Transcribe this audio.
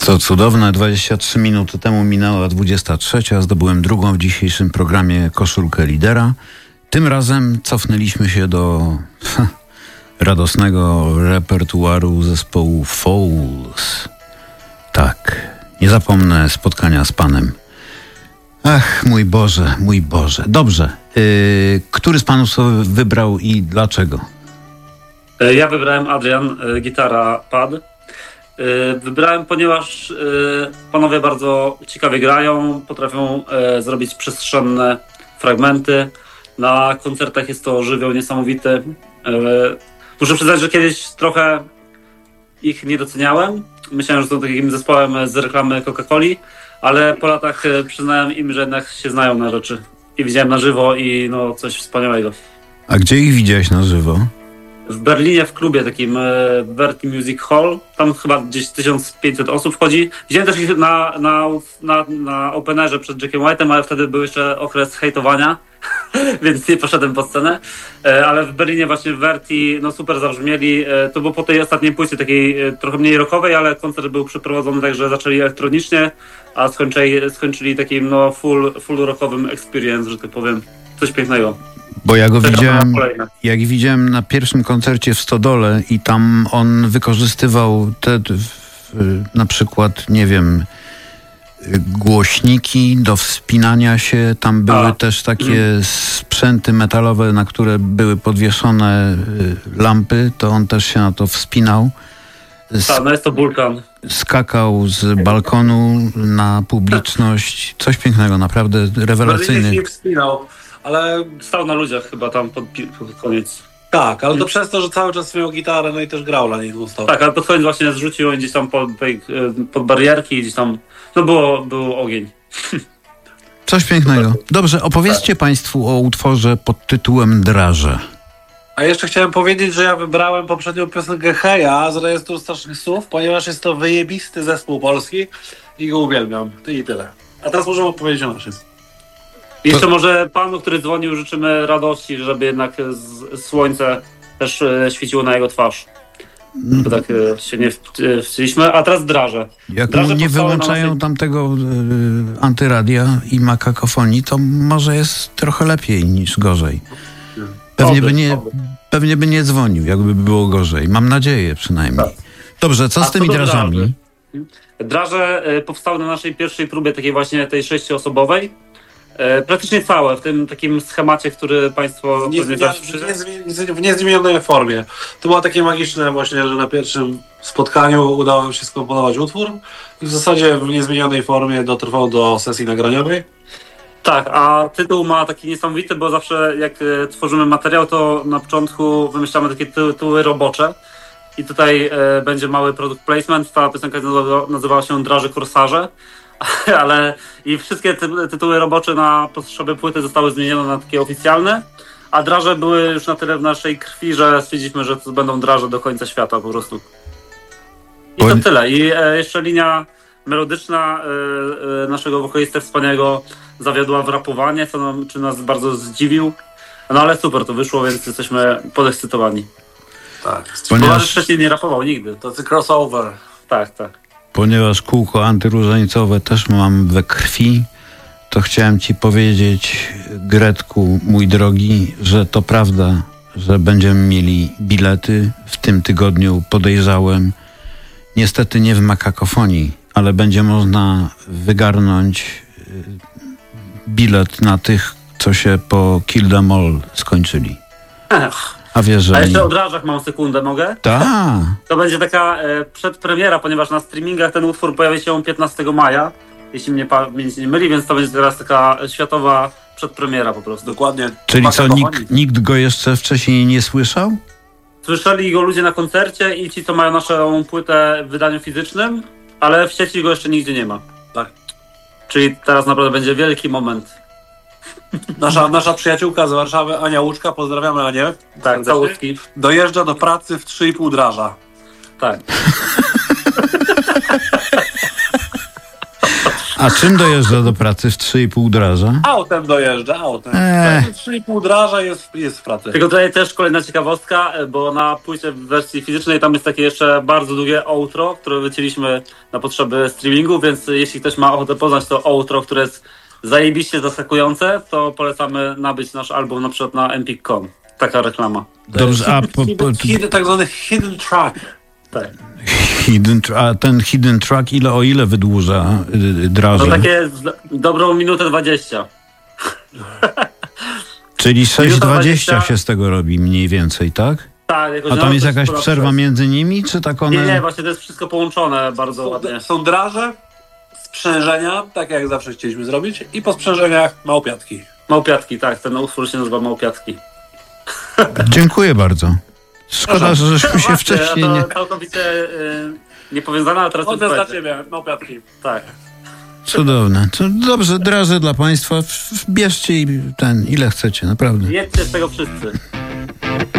Co cudowne, 23 minuty temu minęła 23, zdobyłem drugą w dzisiejszym programie koszulkę lidera. Tym razem cofnęliśmy się do radosnego repertuaru zespołu Fouls. Tak, nie zapomnę spotkania z panem. Ach, mój Boże, mój Boże. Dobrze, który z panów sobie wybrał i dlaczego? Ja wybrałem Adrian, gitara, pad. Wybrałem, ponieważ panowie bardzo ciekawie grają, potrafią zrobić przestrzenne fragmenty. Na koncertach jest to żywioł niesamowity. Muszę przyznać, że kiedyś trochę ich nie doceniałem. Myślałem, że są takim zespołem z reklamy Coca-Coli, ale po latach przyznałem im, że jednak się znają na rzeczy. I widziałem na żywo i no coś wspaniałego. A gdzie ich widziałeś na żywo? W Berlinie w klubie takim Verti Music Hall. Tam chyba gdzieś 1500 osób wchodzi. Widziałem też ich na openerze przed Jackiem White'em, ale wtedy był jeszcze okres hejtowania, więc nie poszedłem pod scenę. Ale w Berlinie właśnie w Verti no super zabrzmieli. To było po tej ostatniej płycie takiej trochę mniej rockowej, ale koncert był przeprowadzony tak, że zaczęli elektronicznie, a skończyli takim no full rockowym experience, że tak powiem. Coś pięknego. Bo jak widziałem na pierwszym koncercie w Stodole i tam on wykorzystywał na przykład, nie wiem, głośniki do wspinania się. Tam były też takie sprzęty metalowe, na które były podwieszone lampy, to on też się na to wspinał. No jest to wulkan. Skakał z balkonu na publiczność. Coś pięknego, naprawdę rewelacyjny. Nie wspinał. Ale stał na ludziach chyba tam pod koniec. Tak, ale to przez to, że cały czas miał gitarę, no i też grał na niej stał. Tak, ale pod koniec właśnie zrzucił gdzieś tam pod barierki, gdzieś tam, no był ogień. Coś pięknego. Dobrze, opowiedzcie państwu o utworze pod tytułem Draże. A jeszcze chciałem powiedzieć, że ja wybrałem poprzednią piosenkę Heja z rejestru Strasznych Słów, ponieważ jest to wyjebisty zespół polski i go uwielbiam. I tyle. A teraz możemy opowiedzieć o naszym. Jeszcze może panu, który dzwonił, życzymy radości, żeby jednak słońce też świeciło na jego twarz. Bo tak się nie wcieliśmy. A teraz Draże. Jak mu nie wyłączają tamtego antyradia i ma kakofonii, to może jest trochę lepiej niż gorzej. Pewnie by nie dzwonił, jakby było gorzej. Mam nadzieję przynajmniej. Tak. Dobrze, co z tymi drażami? Draże powstały na naszej pierwszej próbie, takiej właśnie tej 6-osobowej. Praktycznie całe, w tym takim schemacie, który państwo... W niezmienionej formie. To było takie magiczne właśnie, że na pierwszym spotkaniu udało mi się skomponować utwór i w zasadzie w niezmienionej formie dotrwał do sesji nagraniowej. Tak, a tytuł ma taki niesamowity, bo zawsze jak tworzymy materiał, to na początku wymyślamy takie tytuły robocze i tutaj będzie mały product placement. Ta piosenka nazywała się Draże Korsarze. Ale i wszystkie tytuły robocze na potrzeby płyty zostały zmienione na takie oficjalne, a draże były już na tyle w naszej krwi, że stwierdziliśmy, że to będą draże do końca świata po prostu. I to tyle. I jeszcze linia melodyczna naszego wokalisty wspaniałego zawiodła w rapowanie, czy nas bardzo zdziwił. No ale super to wyszło, więc jesteśmy podekscytowani. Tak. Ponieważ wcześniej nie rapował nigdy. To jest crossover. Tak. Ponieważ kółko antyróżańcowe też mam we krwi, to chciałem ci powiedzieć, Gretku, mój drogi, że to prawda, że będziemy mieli bilety. W tym tygodniu podejrzałem, niestety nie w Makakofonii, ale będzie można wygarnąć bilet na tych, co się po Kill Them All skończyli. A wiesz, że... A jeszcze o drażach mam sekundę, mogę? Tak. To będzie taka przedpremiera, ponieważ na streamingach ten utwór pojawi się 15 maja, jeśli mnie pamięć nie myli, więc to będzie teraz taka światowa przedpremiera po prostu. Dokładnie. Czyli co, nikt go jeszcze wcześniej nie słyszał? Słyszeli go ludzie na koncercie i ci, co mają naszą płytę w wydaniu fizycznym, ale w sieci go jeszcze nigdzie nie ma. Tak. Czyli teraz naprawdę będzie wielki moment. Nasza przyjaciółka z Warszawy, Ania Łuczka, pozdrawiamy Anię. Tak, całutki. Dojeżdża do pracy w 3,5 draża. Tak. A czym dojeżdża do pracy w 3,5 draża? Autem dojeżdża, autem. 3,5 draża jest w pracy. Tylko tutaj też kolejna ciekawostka, bo na płycie w wersji fizycznej tam jest takie jeszcze bardzo długie outro, które wycięliśmy na potrzeby streamingu, więc jeśli ktoś ma ochotę poznać to outro, które jest zajebiście zaskakujące, to polecamy nabyć nasz album na przykład na empik.com. Taka reklama. Dobrze, a Tak zwany hidden track. Tak. a ten hidden track o ile wydłuża draże? To takie dobrą minutę 20. Czyli 6,20 20 się z tego robi mniej więcej, tak? Tak, jakoś A tam jest to jakaś sporo przerwa przez- między nimi, czy tak one... Nie, właśnie to jest wszystko połączone bardzo ładnie. Są draże, sprzężenia, tak jak zawsze chcieliśmy zrobić, i po sprzężeniach małpiatki. Małpiatki, tak, ten utwór się nazywa Małpiatki. Dziękuję bardzo. Szkoda, że żeśmy się Właśnie, wcześniej to nie... całkowicie niepowiązane, a teraz to Odwiast dla słuchajcie. ciebie, małpiatki. Tak. Cudowne. To dobrze, draże dla państwa. Bierzcie ile chcecie, naprawdę. Jedźcie z tego wszyscy.